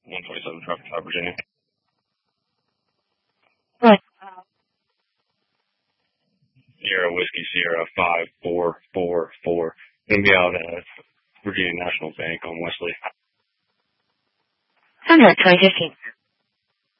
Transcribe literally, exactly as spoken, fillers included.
one twenty-seven Traffic Stop, Virginia. Right. Sierra Whiskey Sierra five four four four. Gonna be out at Virginia National Bank on Wesley. one hundred, twenty fifteen.